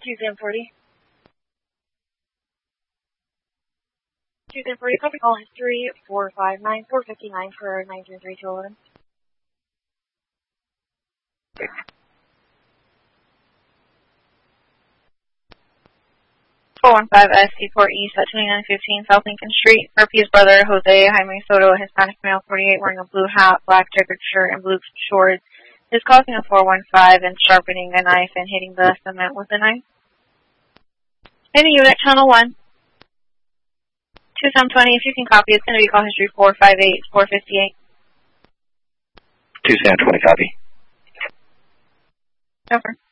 21040. 21040, copy call history 459 459 for 933 211. 415 SC4 East at 2915 South Lincoln Street. Murphy's brother, Jose Jaime Soto, Hispanic male, 48, wearing a blue hat, black checkered shirt, and blue shorts, is causing a 415 and sharpening a knife and hitting the cement with a knife. Any unit, channel 1. 2720, if you can copy, it's going to be call history 458 458. 2720, copy. Over.